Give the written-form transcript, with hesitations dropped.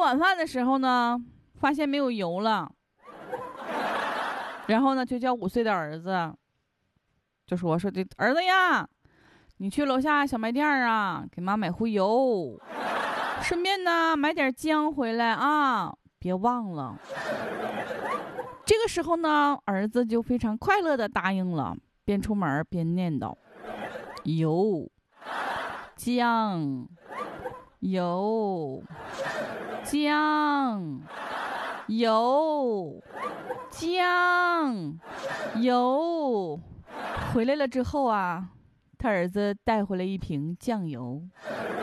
晚饭的时候呢，发现没有油了，然后呢就叫5岁的儿子，就说的儿子呀，你去楼下小卖店啊，给妈买壶油，顺便呢买点姜回来啊，别忘了。这个时候呢，儿子就非常快乐地答应了，边出门边念叨：油、姜、油、姜、油、姜、油。回来了之后啊，他儿子带回来一瓶酱油。